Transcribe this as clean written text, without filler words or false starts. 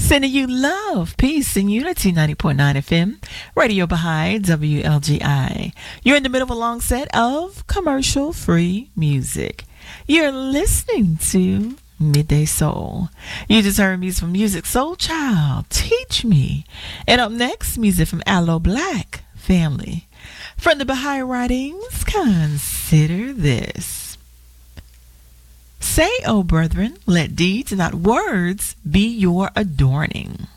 Sending you love, peace, and unity. 90.9 FM, Radio Baha'i, WLGI. You're in the middle of a long set of commercial-free music. You're listening to Midday Soul. You just heard music from Music Soul Child, Teach Me. And up next, music from Aloe Black Family. From the Baha'i writings, consider this. Say, O brethren, let deeds, not words, be your adorning.